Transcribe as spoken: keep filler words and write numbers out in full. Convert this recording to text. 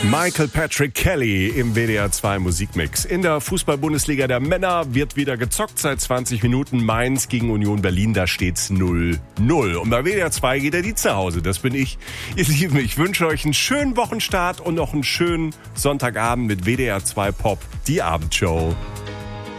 Michael Patrick Kelly im W D R zwei Musikmix. In der Fußball-Bundesliga der Männer wird wieder gezockt seit zwanzig Minuten. Mainz gegen Union Berlin, da steht's null null. Und bei W D R zwei geht er die zu Hause. Das bin ich. Ihr Lieben, ich wünsche euch einen schönen Wochenstart und noch einen schönen Sonntagabend mit W D R zwei Pop, die Abendshow.